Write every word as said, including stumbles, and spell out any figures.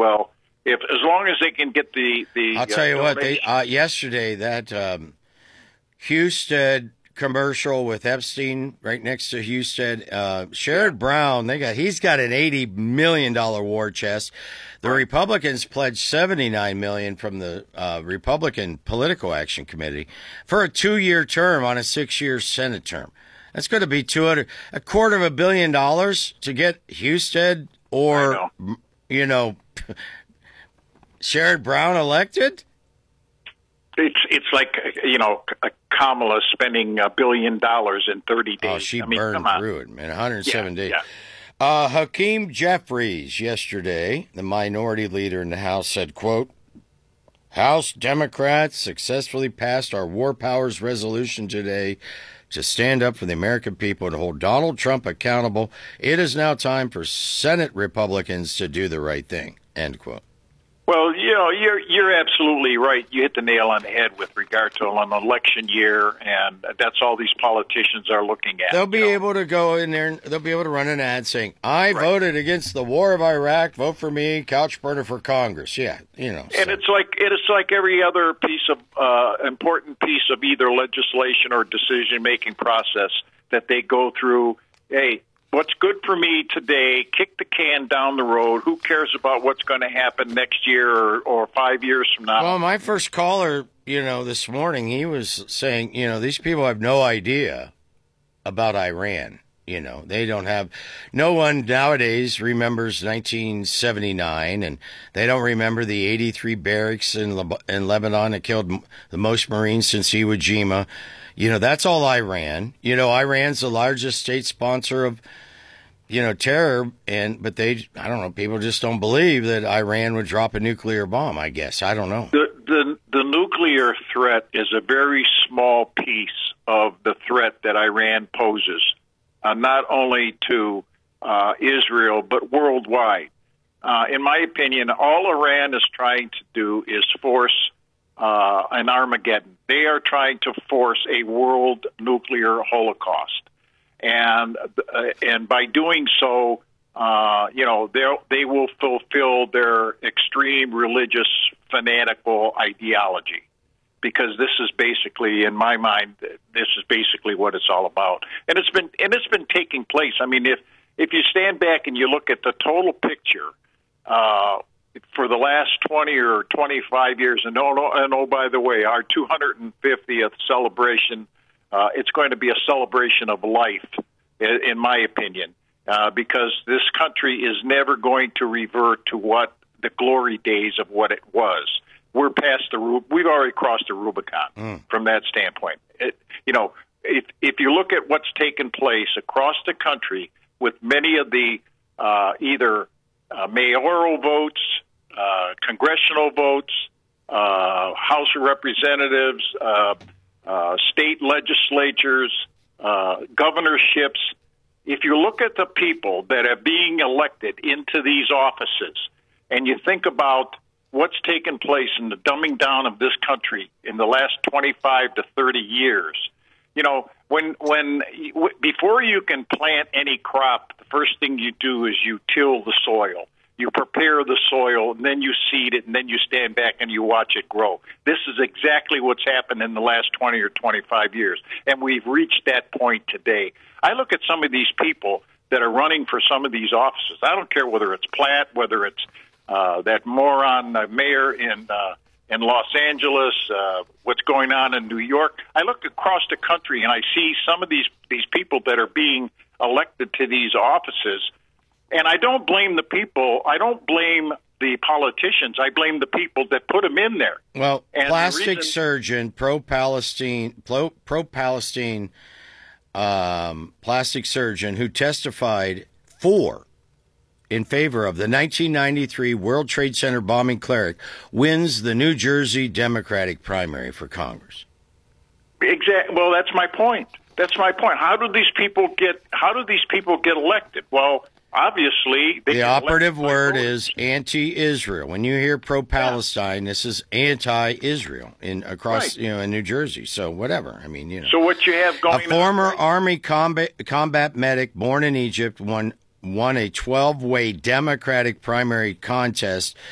well. If as long as they can get the the. I'll tell uh, you what. They donation- uh, yesterday that um, Husted commercial with Epstein right next to Husted. Uh, Sherrod Brown, they got he's got an eighty million dollar war chest. The Republicans pledged seventy-nine million dollars from the uh, Republican Political Action Committee for a two-year term on a six-year Senate term. That's going to be two hundred, a quarter of a billion dollars to get Husted or, know. you know, Sherrod Brown elected. It's it's like you know Kamala spending a billion dollars in thirty days. Oh, she I mean, burned come on. through it, man. one hundred seven Yeah, days. yeah. Uh, Hakeem Jeffries yesterday, the minority leader in the House, said, quote, House Democrats successfully passed our war powers resolution today to stand up for the American people and hold Donald Trump accountable. It is now time for Senate Republicans to do the right thing, end quote. Well, you know, you're you're absolutely right. You hit the nail on the head with regard to an election year, and that's all these politicians are looking at. They'll be you know. able to go in there and they'll be able to run an ad saying, I Right. voted against the war of Iraq, vote for me, couch burner for Congress. Yeah, you know. And so. it's like it is like every other piece of uh, important piece of either legislation or decision making process that they go through. Hey, what's good for me today? Kick the can down the road. Who cares about what's going to happen next year or, or five years from now? Well, my first caller, you know, this morning, he was saying, you know, these people have no idea about Iran. You know, they don't have, no one nowadays remembers nineteen seventy-nine, and they don't remember the eighty-three barracks in, Le- in Lebanon that killed m- the most Marines since Iwo Jima. You know, that's all Iran. You know, Iran's the largest state sponsor of, you know, terror, and but they, I don't know, people just don't believe that Iran would drop a nuclear bomb, I guess. I don't know. The, the the nuclear threat is a very small piece of the threat that Iran poses, uh, not only to uh, Israel, but worldwide. Uh, in my opinion, all Iran is trying to do is force uh, an Armageddon. They are trying to force a world nuclear holocaust. And uh, and by doing so, uh, you know, they they will fulfill their extreme religious fanatical ideology, because this is basically, in my mind, this is basically what it's all about. And it's been and it's been taking place. I mean, if if you stand back and you look at the total picture uh, for the last twenty or twenty-five years, and oh, no, and oh, by the way, our two hundred fiftieth celebration. Uh, it's going to be a celebration of life, in, in my opinion, uh, because this country is never going to revert to what the glory days of what it was. We're past the Rub- we've already crossed the Rubicon mm. from that standpoint. It, you know, if if you look at what's taken place across the country with many of the uh, either uh, mayoral votes, uh, congressional votes, uh, House of Representatives. Uh, Uh, state legislatures, uh, governorships. If you look at the people that are being elected into these offices, and you think about what's taken place in the dumbing down of this country in the last twenty-five to thirty years, you know, when when before you can plant any crop, the first thing you do is you till the soil. You prepare the soil, and then you seed it, and then you stand back and you watch it grow. This is exactly what's happened in the last twenty or twenty-five years, and we've reached that point today. I look at some of these people that are running for some of these offices. I don't care whether it's Platt, whether it's uh, that moron uh, mayor in uh, in Los Angeles, uh, what's going on in New York. I look across the country, and I see some of these, these people that are being elected to these offices. And I don't blame the people. I don't blame the politicians. I blame the people that put them in there. Well, and plastic reason- surgeon, pro-Palestine, pro, pro-Palestine um, plastic surgeon who testified for, in favor of the nineteen ninety-three World Trade Center bombing cleric, wins the New Jersey Democratic primary for Congress. Exactly. Well, that's my point. That's my point. How do these people get? How do these people get elected? Well, obviously, they the get operative elected by word voters. is anti-Israel. When you hear pro-Palestine, yeah. this is anti-Israel in across Right. you know in New Jersey. So whatever. I mean, you know. So what you have going a former on, right? Army combat combat medic born in Egypt won won a twelve-way Democratic primary contest